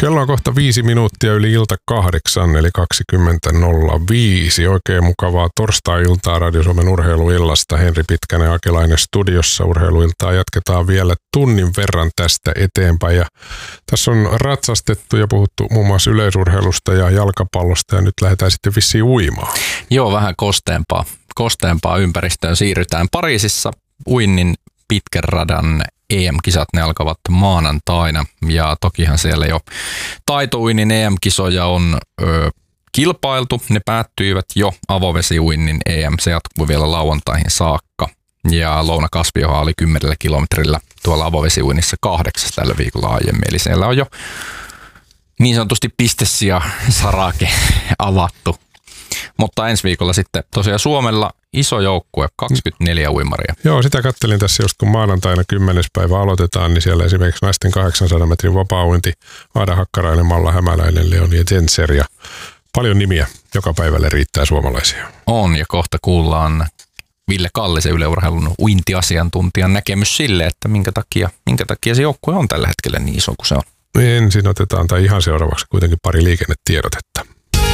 Kello on kohta 5 minuuttia yli ilta 8, eli 20.05. Oikein mukavaa torstai-iltaa Radio Suomen urheiluillasta. Henri Pitkänen ja Akelainen studiossa. Urheiluiltaa jatketaan vielä tunnin verran tästä eteenpäin. Ja tässä on ratsastettu ja puhuttu muun muassa yleisurheilusta ja jalkapallosta, ja nyt lähdetään sitten vissiin uimaan. Joo, vähän kosteempaa ympäristöön siirrytään. Pariisissa uinnin pitkän radan EM-kisat, ne alkavat maanantaina, ja tokihan siellä jo taitouinnin EM-kisoja on kilpailtu. Ne päättyivät jo avovesiuinnin EM, se jatkuu vielä lauantaihin saakka. Ja Louna Kaspioha oli 10 kilometrillä tuolla avovesiuinnissa 8 tällä viikolla aiemmin, eli siellä on jo niin sanotusti pistesija sarake avattu. Mutta ensi viikolla sitten tosiaan Suomella iso joukkue, 24 uimaria. Joo, sitä kattelin tässä just kun maanantaina 10. päivä aloitetaan, niin siellä esimerkiksi naisten 800 metrin vapaa-uinti, Aada Hakkarainen, Malla Hämäläinen, Leonie Jenser ja paljon nimiä joka päivälle riittää suomalaisia. On, ja kohta kuullaan Ville Kallisen Yle Urheilun uintiasiantuntijan näkemys sille, että minkä takia se joukkue on tällä hetkellä niin iso kuin se on. Ensin otetaan tai ihan seuraavaksi kuitenkin pari liikennetiedotetta.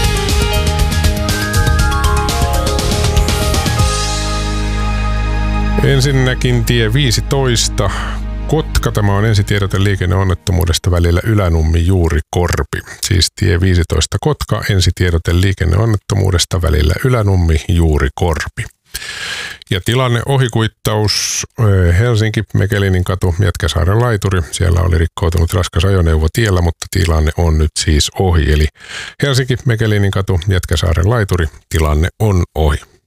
Ensinnäkin tie 15. Kotka, tämä on ensitiedote liikenneonnettomuudesta välillä Ylänummi-Juurikorpi. Siis tie 15 Kotka, ensitiedote liikenneonnettomuudesta välillä Ylänummi-Juurikorpi. Ja tilanne ohikuittaus Helsinki-Mekelinin katu, Jätkäsaaren laituri. Siellä oli rikkoutunut raskas ajoneuvo tiellä, mutta tilanne on nyt siis ohi. Eli Helsinki-Mekelinin katu, Jätkäsaaren laituri, tilanne on ohi.